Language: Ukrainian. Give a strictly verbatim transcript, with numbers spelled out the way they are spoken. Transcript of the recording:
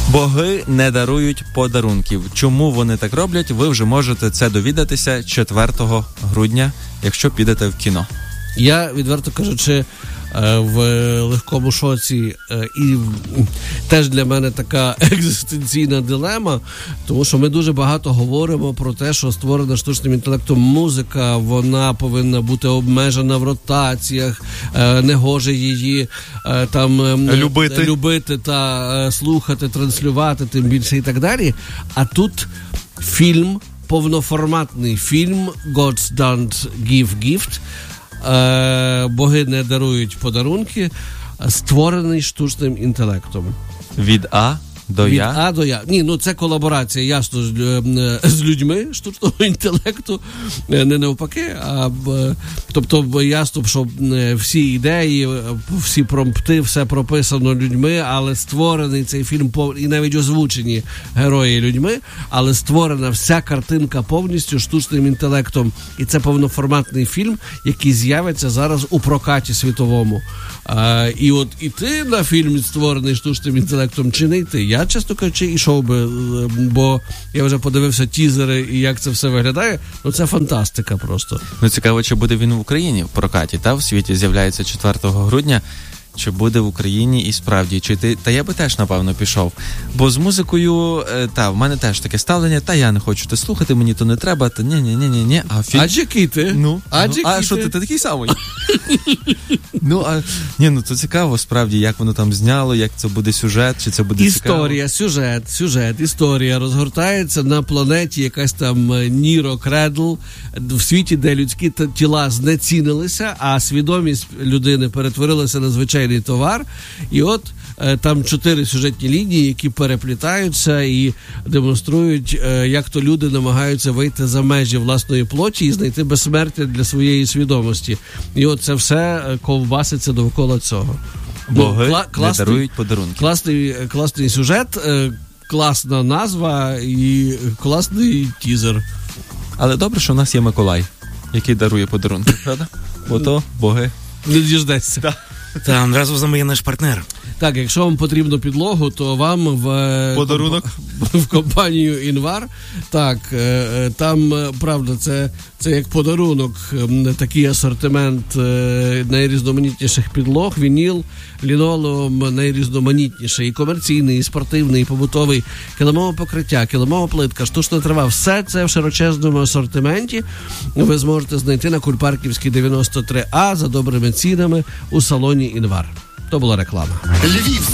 Боги не дарують подарунків. Чому вони так роблять, ви вже можете це довідатися четвертого грудня, якщо підете в кіно. Я, відверто кажучи, в легкому шоці, і теж для мене така екзистенційна дилема, тому що ми дуже багато говоримо про те, що створена штучним інтелектом музика, вона повинна бути обмежена в ротаціях, не гоже її там любити, любити та слухати, транслювати, тим більше і так далі. А тут фільм, повноформатний фільм «Gods don't give gift», боги не дарують подарунки, створений штучним інтелектом. Від А до Від Я? А до Я. Ні, ну це колаборація, ясно, з людьми штучного інтелекту, не навпаки, а тобто ясно, що всі ідеї, всі промпти, все прописано людьми, але створений цей фільм, і навіть озвучені герої людьми, але створена вся картинка повністю штучним інтелектом. І це повноформатний фільм, який з'явиться зараз у прокаті світовому. А, і от і ти на фільм створений штучним інтелектом, чи не йти? Я, чесно кажучи, ішов би, бо я вже подивився тізери і як це все виглядає. Ну це фантастика просто. Ну цікаво, чи буде він в Україні в прокаті, та в світі з'являється четвертого грудня. Чи буде в Україні і справді, чи ти, та я би теж, напевно, пішов. Бо з музикою, та, в мене теж таке ставлення, та я не хочу те слухати, мені то не треба, та ні-ні-ні-ні, а фільм... Адже ти? Ну, Адже ну а що ти, ти такий самий? Ну, а, ні, ну, то цікаво, справді, як воно там зняло, як це буде сюжет, чи це буде історія, цікаво. Історія, сюжет, сюжет, історія розгортається на планеті якась там Ніро Кредл, в світі, де людські тіла знецінилися, а свідомість людини перетворилася на звичайний товар, і от е, там чотири сюжетні лінії, які переплітаються і демонструють, е, як то люди намагаються вийти за межі власної плоті і знайти безсмертя для своєї свідомості. І от це все ковбаситься довкола цього. Боги ну, кла- класний, не дарують подарунки. Класний, класний сюжет, е, класна назва і класний тізер. Але добре, що в нас є Миколай, який дарує подарунки, правда? Бо то боги. Не діждешся. Да. Та одразу за є наш партнер. Так, якщо вам потрібно підлогу, то вам в подарунок комп... в компанію Інвар. Так, там, правда, це, це як подарунок, такий асортимент найрізноманітніших підлог, вініл, лінолеум найрізноманітніший, і комерційний, і спортивний, і побутовий, килимове покриття, килимова плитка, штучна трава. Все це в широчезному асортименті ви зможете знайти на Кульпарківській дев'яносто три А за добрими цінами у салоні Інвар. То була реклама. Львів.